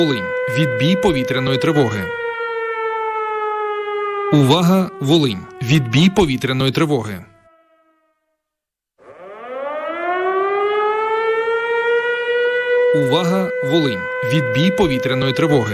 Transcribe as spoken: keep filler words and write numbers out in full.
Волинь. Відбій повітряної тривоги. Увага, Волинь. Відбій повітряної тривоги. Увага, Волинь. Відбій повітряної тривоги.